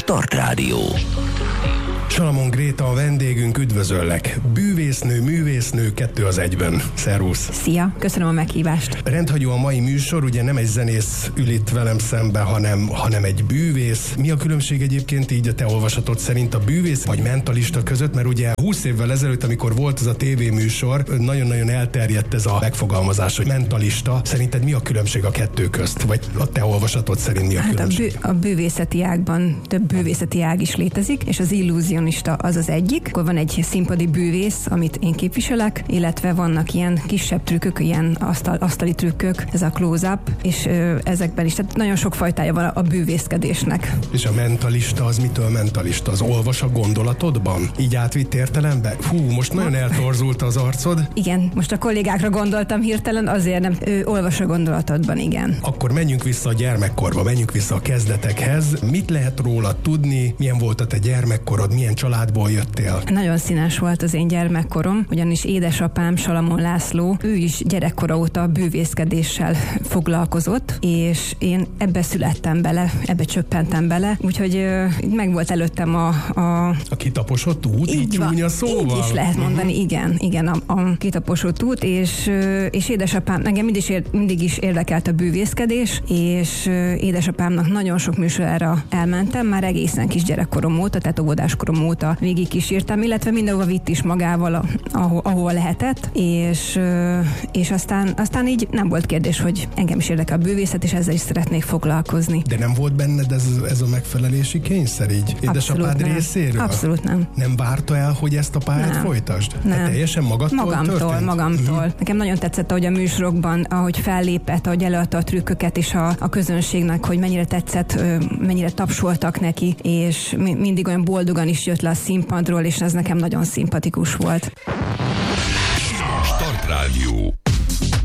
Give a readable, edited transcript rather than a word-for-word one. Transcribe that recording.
Start Rádió. Salamon Gréta a vendégünk, üdvözöllek. Bűvésznő, művésznő, 2 az 1-ben. Szervusz! Szia, köszönöm a meghívást. Rendhagyó a mai műsor, ugye nem egy zenész ül itt velem szembe, hanem egy bűvész. Mi a különbség egyébként így a te olvasatod szerint a bűvész vagy mentalista között? Mert ugye 20 évvel ezelőtt, amikor volt ez a tévéműsor, nagyon-nagyon elterjedt ez a megfogalmazás, hogy mentalista. Szerinted mi a különbség a kettő közt? Vagy a te olvasatod szerint mi a különbség? A bűvészeti ágban több bűvészeti ág is létezik, és az illúzionista az az egyik. Akkor van egy színpadi bűvész, amit én képviselek, illetve vannak ilyen kisebb trükkök, ilyen asztali trükkök, ez a close-up, és ezekben is, tehát nagyon sok fajtája van a bűvészkedésnek. És a mentalista az mitől mentalista? Az olvas a gondolatodban? Így átvitt értelembe? Hú, most nagyon eltorzult az arcod. Igen, most a kollégákra gondoltam hirtelen, azért nem, olvas a gondolatodban, igen. Akkor menjünk vissza a gyermekkorba, menjünk vissza a kezdetekhez. Mit lehet róla tudni? Milyen volt a te gyermekkorod? Milyen családból jöttél? Nagyon színes volt az én gyermekkorom, ugyanis édesapám Salamon László, ő is gyerekkora óta bűvészkedéssel foglalkozott, és én ebbe születtem bele, ebbe csöppentem bele, úgyhogy meg volt előttem a kitaposott út, így csúnya szóval. Így is lehet mondani, igen, a kitaposott út, és édesapám, engem mindig is érdekelt a bűvészkedés, és édesapámnak nagyon sok műsorára elmentem, már egészen kis gyerekkorom óta, tehát óvodáskorom óta végig kísértem, illetve mindenhova vitt is magával, ahova lehetett, és aztán így nem volt kérdés, hogy engem is érdekel a bűvészet, és ezzel is szeretnék foglalkozni. De nem volt benned ez a megfelelési kényszer így édesapád részéről? Abszolút nem. Nem várta el, hogy ezt a pályát folytasd? Nem. Hát teljesen magamtól. Nekem nagyon tetszett, ahogy a műsorokban, ahogy fellépett, ahogy előadta a trükköket is a közönségnek, hogy mennyire tetszett, mennyire tapsoltak neki, és mindig olyan boldogan is jött le a színpadról, és ez nekem nagyon szimpatikus volt. Start Rádió.